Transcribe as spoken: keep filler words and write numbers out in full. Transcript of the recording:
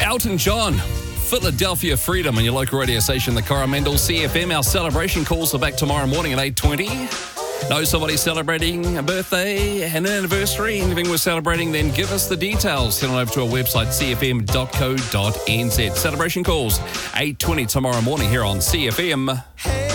Elton John, Philadelphia Freedom on your local radio station, the Coromandel C F M. Our celebration calls are back tomorrow morning at eight twenty. Know somebody celebrating a birthday, an anniversary, anything we're celebrating, then give us the details. Head on over to our website, c f m dot co dot n z. Celebration calls, eight twenty tomorrow morning here on C F M. Hey.